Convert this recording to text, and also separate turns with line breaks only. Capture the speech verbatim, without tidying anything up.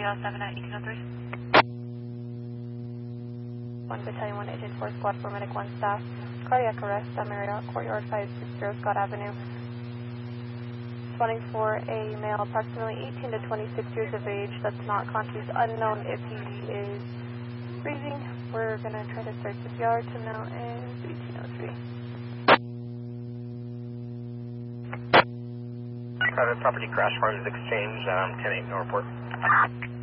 oh seven at eighteen oh three.
one Battalion one Agent four Squad four Medic one Staff. Cardiac arrest on Marriott Courtyard five six zero Scott Avenue. Spotting for a male approximately eighteen to twenty-six years of age that's not conscious, unknown if he is breathing. We're going to try to start C P R to now is eighteen oh three.
Private property crash parties exchange, um, ten eight no report.